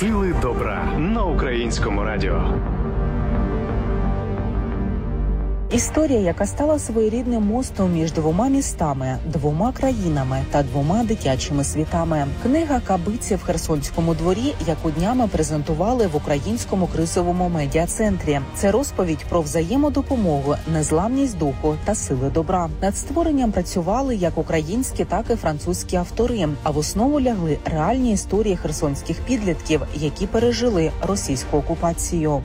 Сили добра на Українському радіо. Історія, яка стала своєрідним мостом між двома містами, двома країнами та двома дитячими світами. Книга «Кабиці в Херсонському дворі», яку днями презентували в Українському кризовому медіа-центрі. Це розповідь про взаємодопомогу, незламність духу та сили добра. Над створенням працювали як українські, так і французькі автори, а в основу лягли реальні історії херсонських підлітків, які пережили російську окупацію.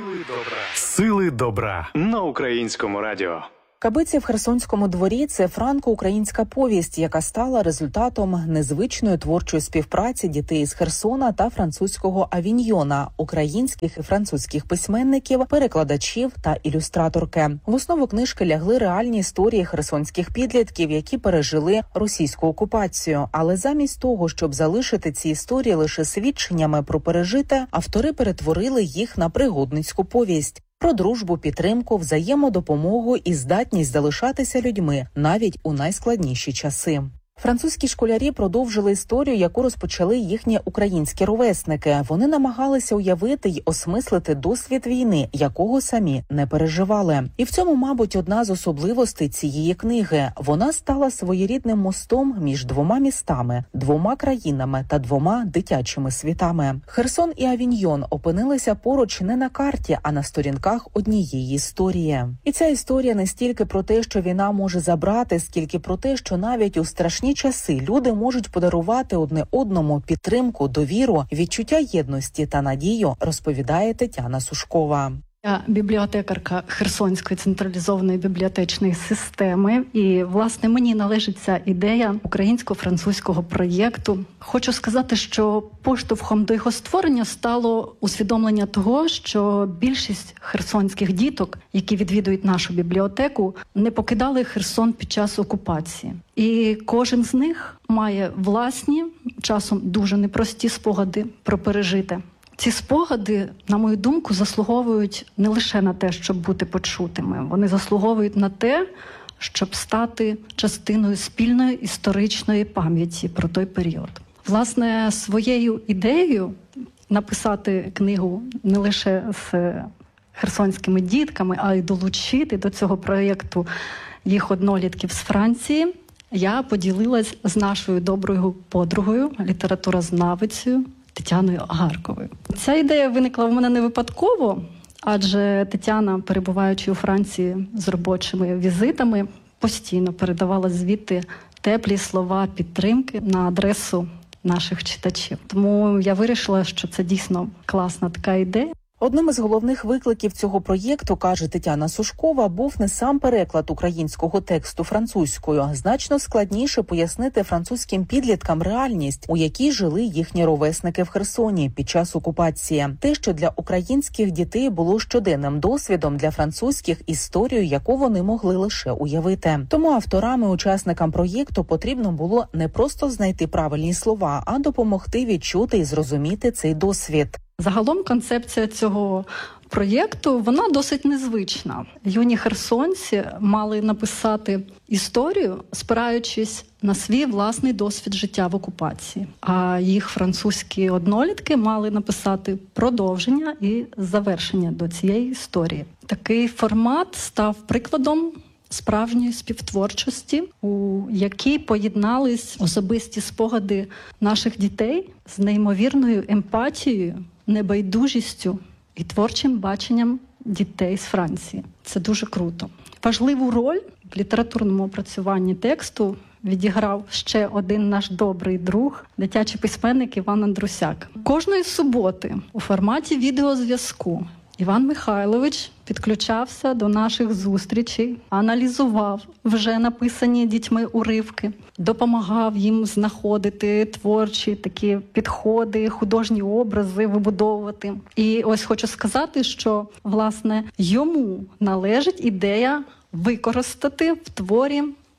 Сили добра на Українському радіо. «Кабиці в Херсонському дворі» – це франко-українська повість, яка стала результатом незвичної творчої співпраці дітей з Херсона та французького Авіньйона, українських і французьких письменників, перекладачів та ілюстраторки. В основу книжки лягли реальні історії херсонських підлітків, які пережили російську окупацію. Але замість того, щоб залишити ці історії лише свідченнями про пережите, автори перетворили їх на пригодницьку повість. Про дружбу, підтримку, взаємодопомогу і здатність залишатися людьми навіть у найскладніші часи. Французькі школярі продовжили історію, яку розпочали їхні українські ровесники. Вони намагалися уявити й осмислити досвід війни, якого самі не переживали. І в цьому, мабуть, одна з особливостей цієї книги. Вона стала своєрідним мостом між двома містами, двома країнами та двома дитячими світами. Херсон і Авіньйон опинилися поруч не на карті, а на сторінках однієї історії. І ця історія не стільки про те, що війна може забрати, скільки про те, що навіть у страшні часи люди можуть подарувати одне одному підтримку, довіру, відчуття єдності та надію, розповідає Тетяна Сушкова. Я бібліотекарка Херсонської централізованої бібліотечної системи, і, власне, мені належить ця ідея українсько-французького проєкту. Хочу сказати, що поштовхом до його створення стало усвідомлення того, що більшість херсонських діток, які відвідують нашу бібліотеку, не покидали Херсон під час окупації. І кожен з них має власні, часом дуже непрості спогади про пережите. Ці спогади, на мою думку, заслуговують не лише на те, щоб бути почутими. Вони заслуговують на те, щоб стати частиною спільної історичної пам'яті про той період. Власне, своєю ідеєю написати книгу не лише з херсонськими дітками, а й долучити до цього проєкту їх однолітків з Франції, я поділилась з нашою доброю подругою, літературознавицею Тетяною Агарковою. Ця ідея виникла в мене не випадково, адже Тетяна, перебуваючи у Франції з робочими візитами, постійно передавала звідти теплі слова підтримки на адресу наших читачів. Тому я вирішила, що це дійсно класна така ідея. Одним із головних викликів цього проєкту, каже Тетяна Сушкова, був не сам переклад українського тексту французькою. Значно складніше пояснити французьким підліткам реальність, у якій жили їхні ровесники в Херсоні під час окупації. Те, що для українських дітей було щоденним досвідом, для французьких – історією, яку вони могли лише уявити. Тому авторам і учасникам проєкту потрібно було не просто знайти правильні слова, а допомогти відчути і зрозуміти цей досвід. Загалом концепція цього проєкту, вона досить незвична. Юні херсонці мали написати історію, спираючись на свій власний досвід життя в окупації. А їх французькі однолітки мали написати продовження і завершення до цієї історії. Такий формат став прикладом справжньої співтворчості, у якій поєднались особисті спогади наших дітей з неймовірною емпатією, небайдужістю і творчим баченням дітей з Франції. Це дуже круто. Важливу роль в літературному опрацюванні тексту відіграв ще один наш добрий друг, дитячий письменник Іван Андрусяк. Кожної суботи у форматі відеозв'язку Іван Михайлович підключався до наших зустрічей, аналізував вже написані дітьми уривки, допомагав їм знаходити творчі такі підходи, художні образи вибудовувати. І ось хочу сказати, що, власне, йому належить ідея використати в творі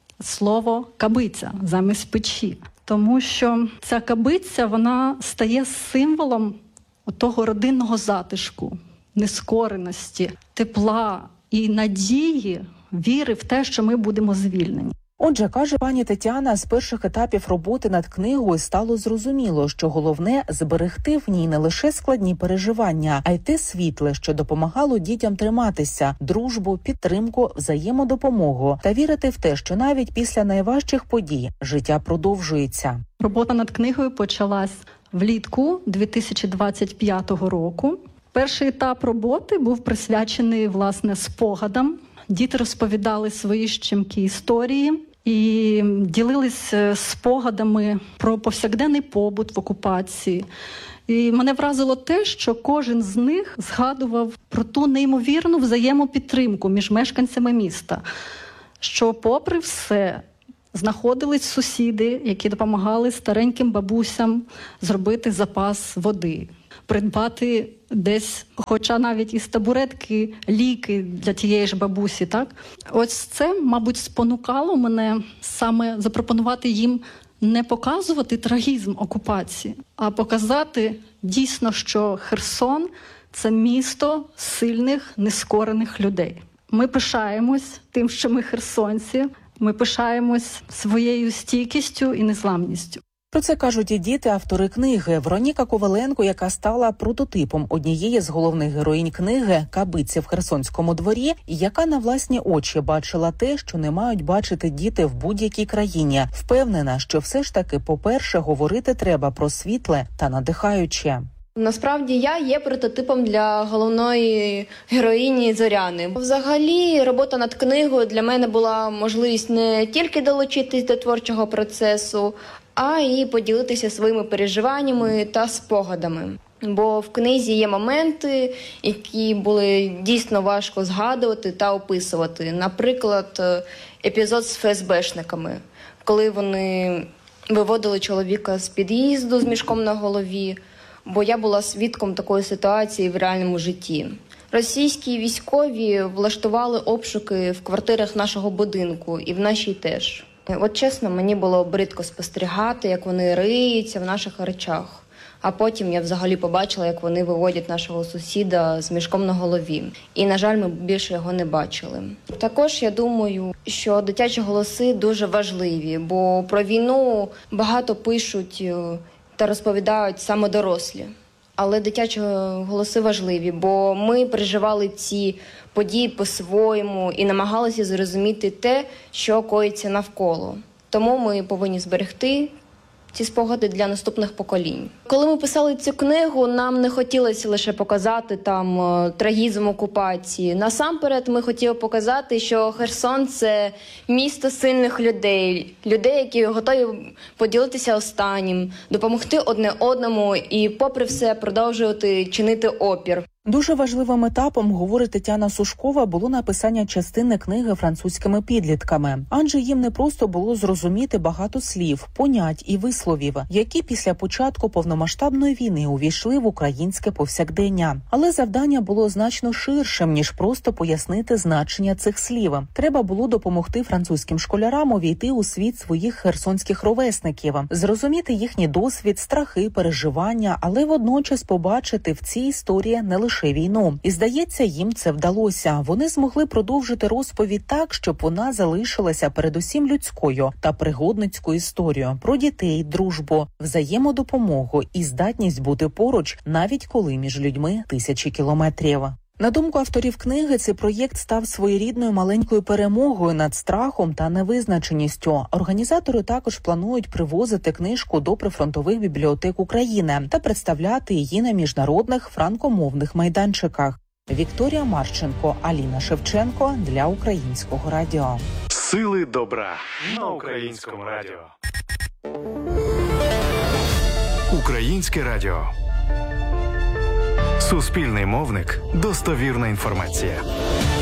слово «кабиця» замість печі. Тому що ця кабиця, вона стає символом того родинного затишку, нескореності, тепла і надії, віри в те, що ми будемо звільнені. Отже, каже пані Тетяна, з перших етапів роботи над книгою стало зрозуміло, що головне – зберегти в ній не лише складні переживання, а й те світле, що допомагало дітям триматися, дружбу, підтримку, взаємодопомогу та вірити в те, що навіть після найважчих подій життя продовжується. Робота над книгою почалась влітку 2025 року. Перший етап роботи був присвячений, власне, спогадам. Діти розповідали свої щемкі історії і ділились спогадами про повсякденний побут в окупації. І мене вразило те, що кожен з них згадував про ту неймовірну взаємопідтримку між мешканцями міста, що попри все знаходились сусіди, які допомагали стареньким бабусям зробити запас води, придбати десь, хоча навіть із табуретки, ліки для тієї ж бабусі, так? Ось це, мабуть, спонукало мене саме запропонувати їм не показувати трагізм окупації, а показати дійсно, що Херсон – це місто сильних, нескорених людей. Ми пишаємось тим, що ми херсонці, ми пишаємось своєю стійкістю і незламністю. Про це кажуть і діти, автори книги. Вероніка Коваленко, яка стала прототипом однієї з головних героїнь книги «Кабиці в Херсонському дворі», і яка на власні очі бачила те, що не мають бачити діти в будь-якій країні, впевнена, що все ж таки, по-перше, говорити треба про світле та надихаюче. Насправді я є прототипом для головної героїні Зоряни. Взагалі, робота над книгою для мене була можливість не тільки долучитись до творчого процесу, а й поділитися своїми переживаннями та спогадами. Бо в книзі є моменти, які були дійсно важко згадувати та описувати. Наприклад, епізод з ФСБшниками, коли вони виводили чоловіка з під'їзду з мішком на голові, бо я була свідком такої ситуації в реальному житті. Російські військові влаштували обшуки в квартирах нашого будинку і в нашій теж. От чесно, мені було бридко спостерігати, як вони риються в наших речах. А потім я взагалі побачила, як вони виводять нашого сусіда з мішком на голові. І, на жаль, ми більше його не бачили. Також я думаю, що дитячі голоси дуже важливі, бо про війну багато пишуть та розповідають саме дорослі. Але дитячі голоси важливі, бо ми переживали ці події по-своєму і намагалися зрозуміти те, що коїться навколо. Тому ми повинні зберегти ці спогади для наступних поколінь. Коли ми писали цю книгу, нам не хотілося лише показати там трагізм окупації. Насамперед ми хотіли показати, що Херсон – це місто сильних людей, які готові поділитися останнім, допомогти одне одному і, попри все, продовжувати чинити опір. Дуже важливим етапом, говорить Тетяна Сушкова, було написання частини книги французькими підлітками. Адже їм не просто було зрозуміти багато слів, понять і висловів, які після початку повномасштабної війни увійшли в українське повсякдення. Але завдання було значно ширшим, ніж просто пояснити значення цих слів. Треба було допомогти французьким школярам увійти у світ своїх херсонських ровесників, зрозуміти їхній досвід, страхи, переживання, але водночас побачити в цій історії не лише війну. І, здається, їм це вдалося. Вони змогли продовжити розповідь так, щоб вона залишилася передусім людською та пригодницькою історією про дітей, дружбу, взаємодопомогу і здатність бути поруч, навіть коли між людьми тисячі кілометрів. На думку авторів книги, цей проєкт став своєрідною маленькою перемогою над страхом та невизначеністю. Організатори також планують привозити книжку до прифронтових бібліотек України та представляти її на міжнародних франкомовних майданчиках. Вікторія Марченко, Аліна Шевченко для Українського радіо. Сили добра на Українському радіо. Українське радіо. Суспільний мовник. Достовірна інформація.